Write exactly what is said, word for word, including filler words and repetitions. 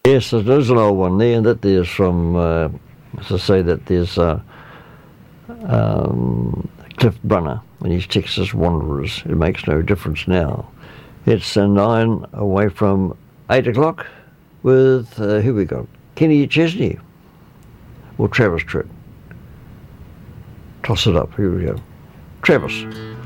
Yes, there's an old one there. That there's from, uh, as I say, that there's uh, um, Cliff Brunner and his Texas Wanderers. It makes no difference now. It's a nine away from eight o'clock with, uh, who we got? Kenny Chesney or Travis Tritt. Toss it up. Here we go. Travis.